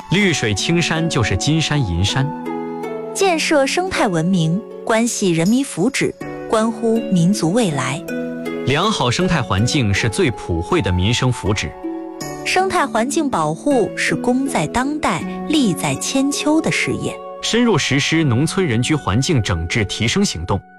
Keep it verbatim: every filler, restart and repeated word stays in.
绿水青山就是金山银山。 建设生态文明，关系人民福祉，关乎民族未来。 良好生态环境是最普惠的民生福祉。 生态环境保护是功在当代、利在千秋的事业。 深入实施农村人居环境整治提升行动。